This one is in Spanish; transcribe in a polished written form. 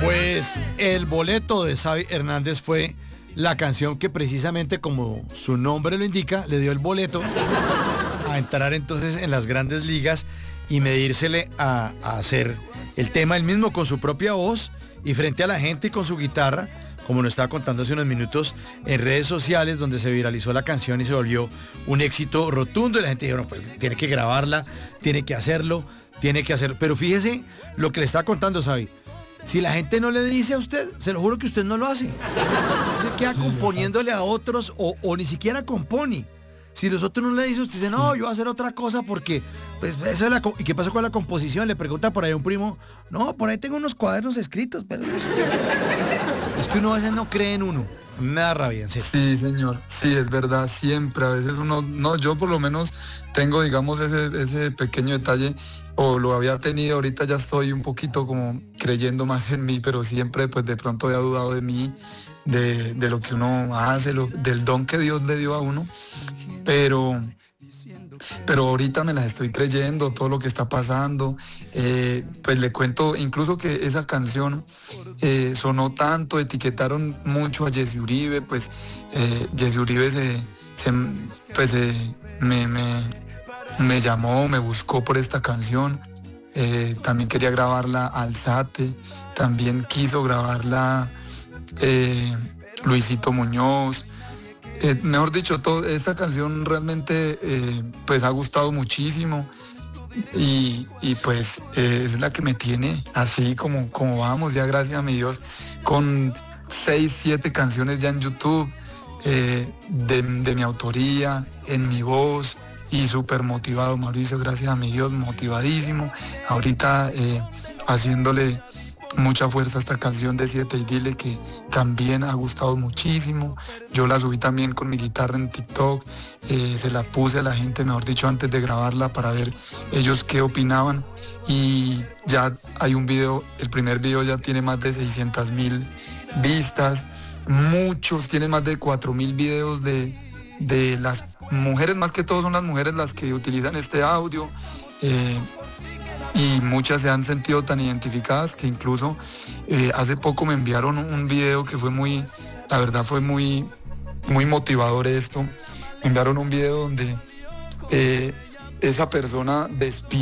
Pues el boleto de Xavi Hernández fue la canción que precisamente como su nombre lo indica, le dio el boleto a entrar entonces en las grandes ligas y medírsele a hacer el tema él mismo con su propia voz y frente a la gente y con su guitarra, como nos estaba contando hace unos minutos, en redes sociales donde se viralizó la canción y se volvió un éxito rotundo y la gente dijo, no, pues tiene que grabarla, tiene que hacerlo, pero fíjese lo que le está contando Xavi. Si la gente no le dice a usted, se lo juro que usted no lo hace. Usted se queda componiéndole a otros o ni siquiera compone. Si los otros no le dicen, usted dice, no, yo voy a hacer otra cosa porque, pues, eso es ¿y qué pasó con la composición? Le pregunta por ahí a un primo, no, por ahí tengo unos cuadernos escritos, pero es que uno a veces no cree en uno. Me da rabia, en serio. Sí, señor, sí, es verdad, siempre, a veces uno, no, yo por lo menos tengo, digamos, ese pequeño detalle, o lo había tenido, ahorita ya estoy un poquito como creyendo más en mí, pero siempre, pues, de pronto había dudado de mí, de lo que uno hace, del don que Dios le dio a uno, pero ahorita me las estoy creyendo, todo lo que está pasando. Pues le cuento incluso que esa canción sonó tanto, etiquetaron mucho a Jesse Uribe, pues Jesse Uribe me llamó, me buscó por esta canción. También quería grabarla Alzate, también quiso grabarla Luisito Muñoz. Mejor dicho, esta canción realmente pues ha gustado muchísimo y pues es la que me tiene así como vamos, ya gracias a mi Dios, con 6, 7 canciones ya en YouTube, de mi autoría, en mi voz, y súper motivado, Mauricio, gracias a mi Dios, motivadísimo, ahorita haciéndole mucha fuerza a esta canción de Siete y Dile, que también ha gustado muchísimo. Yo la subí también con mi guitarra en TikTok, se la puse a la gente, mejor dicho, antes de grabarla para ver ellos qué opinaban, y ya hay un video, el primer video ya tiene más de 600,000 vistas, muchos, tiene más de 4,000 videos de las mujeres, más que todo son las mujeres las que utilizan este audio, y muchas se han sentido tan identificadas que incluso hace poco me enviaron un video que fue la verdad fue muy motivador esto. Me enviaron un video donde esa persona despide